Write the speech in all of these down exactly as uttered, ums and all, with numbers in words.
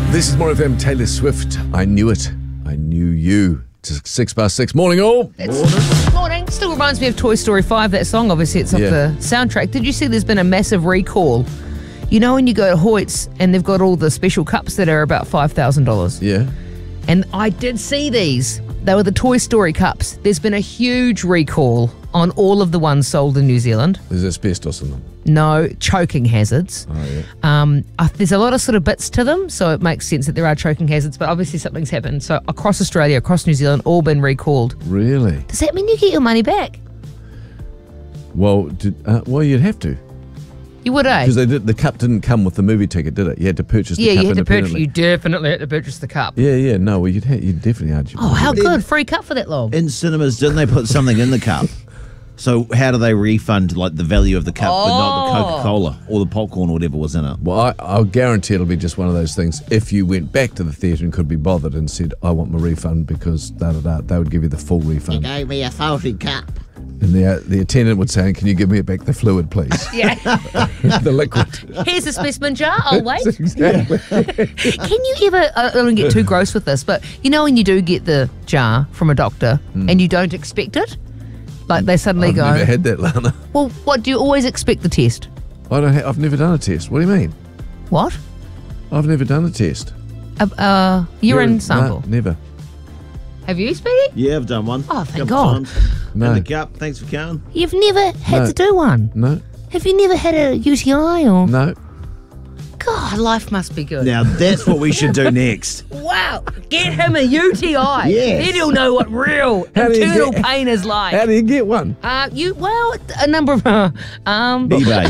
This is more of them, Taylor Swift. I knew it. I knew you. It's six past six. Morning, all. It's morning. Still reminds me of Toy Story five, that song. Obviously, it's off Yeah. the soundtrack. Did you see there's been a massive recall? You know when you go to Hoyt's and they've got all the special cups that are about five thousand dollars? Yeah. And I did see these. They were the Toy Story cups. There's been a huge recall on all of the ones sold in New Zealand. There's asbestos in them. No, choking hazards. Oh, yeah. Um, uh, there's a lot of sort of bits to them, so it makes sense that there are choking hazards, but obviously something's happened. So across Australia, across New Zealand, all been recalled. Really? Does that mean you get your money back? Well, did, uh, well, you'd have to. You would, eh? Because they did, the cup didn't come with the movie ticket, did it? You had to purchase the Yeah, cup you had to purchase. independently. You definitely had to purchase the cup. Yeah, yeah. No, well, you'd, ha- you'd definitely had your Oh, money how back. good! Free cup for that long. In cinemas, didn't they put something in the cup? So how do they refund like the value of the cup, but not the Coca-Cola or the popcorn or whatever was in it? Well, I, I'll guarantee it'll be just one of those things. If you went back to the theatre and could be bothered and said, I want my refund because da da da, they would give you the full refund. Gave me a faulty cup. And the uh, the attendant would say, can you give me back the fluid, please? Yeah. The liquid. Here's a specimen jar. I'll wait. Exactly. Can you ever? I don't get too gross with this, but you know when you do get the jar from a doctor and you don't expect it, like they suddenly I've go. never had that, Lana. Well, what do you always expect the test? I don't. Ha- I've never done a test. What do you mean? What? I've never done a test. Uh, uh urine No, sample. never. Have you, Speedy? Yeah, I've done one. Oh, thank Couple God. times. No. In the cup. Thanks for coming. You've never had No. to do one. No, Have you never had a U T I or? no. God, life must be good. Now that's what we should do next. Wow, get him a U T I. Yes. Then he'll know what real How do you internal get- pain is like. How do you get one? Uh, you well, a number of uh, um. eBay.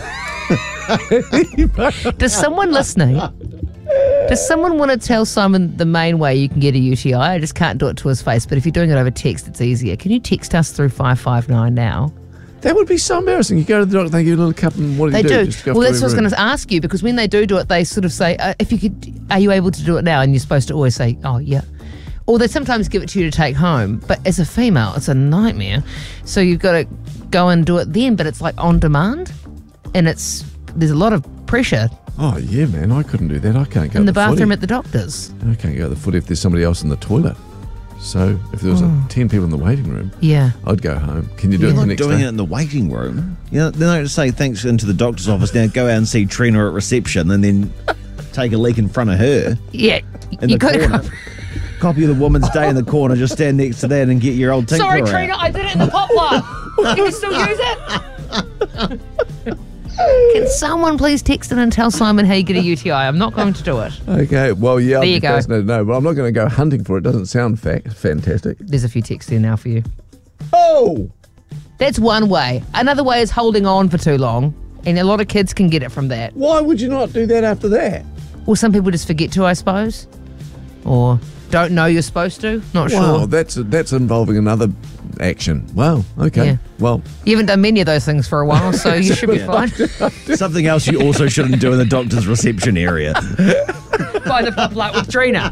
Does someone listening? Does someone want to tell Simon the main way you can get a U T I? I just can't do it to his face, but if you're doing it over text, it's easier. Can you text us through five five nine now? That would be so embarrassing. You go to the doctor, they give you a little cup, and what do They you do? do. Just go Well, through that's what I was every going to ask you, because when they do do it, they sort of say, uh, "If you could, are you able to do it now?" And you're supposed to always say, "Oh, yeah." Or they sometimes give it to you to take home, but as a female, it's a nightmare. So you've got to go and do it then, but it's like on demand, and it's there's a lot of pressure Oh, yeah, man. I couldn't do that. I can't go in to the the bathroom footy. at the doctor's. I can't go to the footy if there's somebody else in the toilet. So if there was Oh. a, ten people in the waiting room, Yeah. I'd go home. Can you do You're it the not next doing day? it in the waiting room. You know, they don't say thanks into the doctor's office. Now go out and see Trina at reception and then take a leak in front of her. Yeah. In you the got to corner. Copy of the Woman's Day in the corner. Just stand next to that and get your old tinkerer Sorry, out. Trina, I did it in the pop one. Can you still use it? Can someone please text in and tell Simon how you get a U T I? I'm not going to do it. Okay, well, yeah, I'd There be you go. fascinated to know, but I'm not going to go hunting for it. Doesn't sound fa- fantastic. There's a few texts here now for you. Oh! That's one way. Another way is holding on for too long, and a lot of kids can get it from that. Why would you not do that after that? Well, some people just forget to, I suppose, or don't know you're supposed to. Not Wow, sure. that's that's involving another action. Wow, okay. Yeah. Well, You haven't done many of those things for a while, so you should be fine. Something else you also shouldn't do in the doctor's reception area. By the pop light with Trina.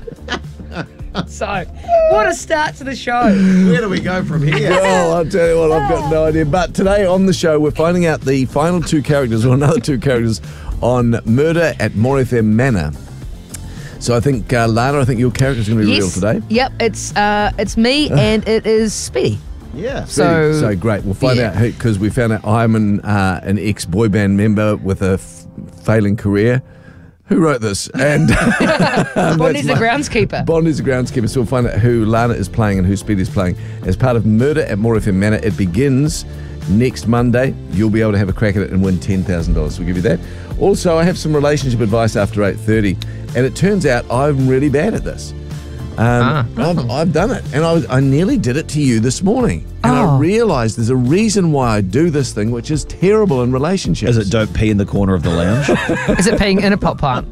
So, what a start to the show. Where do we go from here? well, I'll tell you what, I've got no idea. But today on the show, we're finding out the final two characters, or another two characters, on Murder at More F M Manor. So I think, uh, Lana, I think your character's going to be real Yes. today. Yep, it's uh, it's me and it is Speedy. Yeah. So, so great. We'll find yeah. out because we found out I'm an, uh, an ex-boy band member with a f- failing career. Who wrote this? And Bonnie's the my- groundskeeper. Bonnie's the groundskeeper. So we'll find out who Lana is playing and who Speedy's playing as part of Murder at More F M Manor. It begins next Monday. You'll be able to have a crack at it and win ten thousand dollars. We'll give you that. Also, I have some relationship advice after eight thirty, and it turns out I'm really bad at this. Um, Ah. I've, I've done it, and I, was, I nearly did it to you this morning. And I Oh. realised there's a reason why I do this thing, which is terrible in relationships. Is it don't pee in the corner of the lounge? Is it peeing in a pop plant?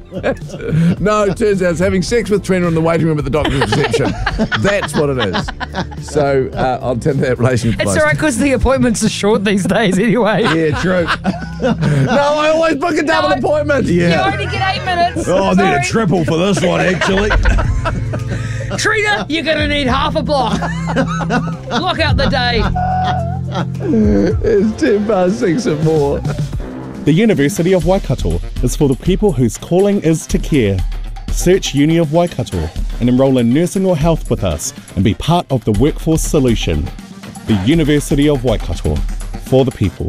No, it turns out it's having sex with Trina in the waiting room at the doctor's reception. That's what it is. So uh, I'll tell you that relationship It's advice. all right because the appointments are short these days anyway. Yeah, true. No, I always book a double No. appointment. You Yeah. only get eight minutes. Oh, I need a Sorry. triple for this one, actually. Trina, you're going to need half a block. Block out the day. It's ten past six and more. The University of Waikato is for the people whose calling is to care. Search Uni of Waikato and enrol in nursing or health with us and be part of the workforce solution. The University of Waikato, for the people.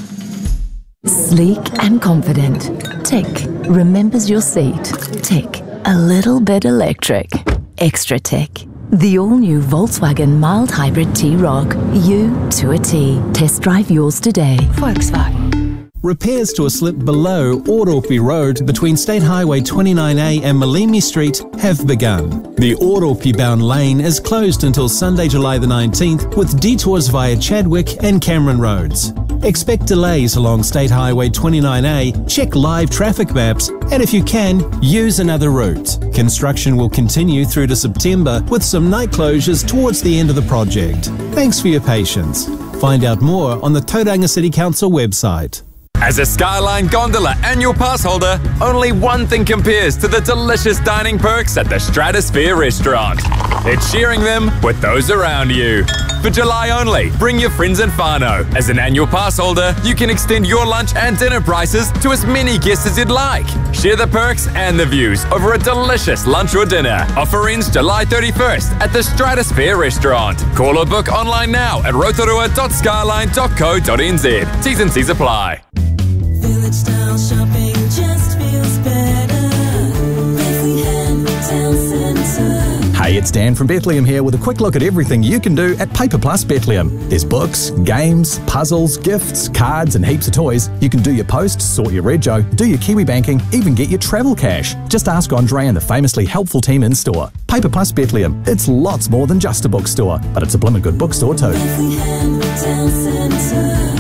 Sleek and confident. Tick. Remembers your seat. Tick. A little bit electric. Extra tick. The all-new Volkswagen mild hybrid T-Roc. You to a T. Test drive yours today. Volkswagen. Repairs to a slip below Ōropi Road between State Highway twenty-nine A and Malimi Street have begun. The Ōropi-bound lane is closed until Sunday, July the nineteenth, with detours via Chadwick and Cameron Roads. Expect delays along State Highway twenty-nine A, check live traffic maps, and if you can, use another route. Construction will continue through to September with some night closures towards the end of the project. Thanks for your patience. Find out more on the Tauranga City Council website. As a Skyline Gondola annual pass holder, only one thing compares to the delicious dining perks at the Stratosphere restaurant. It's sharing them with those around you. For July only, bring your friends and whānau. As an annual pass holder, you can extend your lunch and dinner prices to as many guests as you'd like. Share the perks and the views over a delicious lunch or dinner. Offer ends July thirty-first at the Stratosphere restaurant. Call or book online now at rotorua dot skyline dot co dot n z. T's and C's apply. Village style shopping just feels better. Bethlehem Town Centre. Hey, it's Dan from Bethlehem here with a quick look at everything you can do at Paper Plus Bethlehem. There's books, games, puzzles, gifts, cards and heaps of toys. You can do your posts, sort your rego, do your Kiwi banking, even get your travel cash. Just ask Andre and the famously helpful team in store. Paper Plus Bethlehem. It's lots more than just a bookstore, but it's a blimmin' good bookstore too. Bethlehem Town Centre.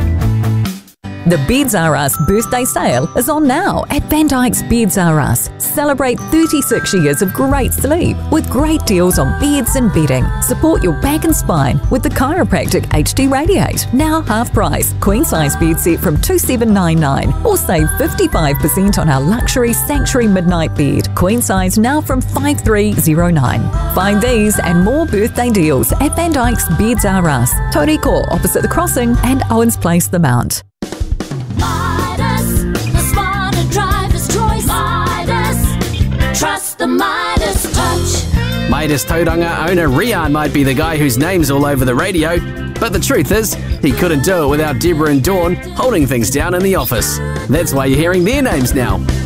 The Beds R Us birthday sale is on now at Van Dyke's Beds R Us. Celebrate thirty-six years of great sleep with great deals on beds and bedding. Support your back and spine with the Chiropractic H D Radiate. Now half price. Queen size bed set from two thousand seven hundred ninety-nine dollars or save fifty-five percent on our luxury Sanctuary Midnight Bed. Queen size now from five thousand three hundred nine. Find these and more birthday deals at Van Dyke's Beds R Us. Toriko opposite the crossing and Owens Place, the Mount. Midas, the smarter driver's choice. Midas, trust the Midas touch. Midas Tauranga owner Rian might be the guy whose name's all over the radio, but the truth is, he couldn't do it without Deborah and Dawn holding things down in the office. That's why you're hearing their names now.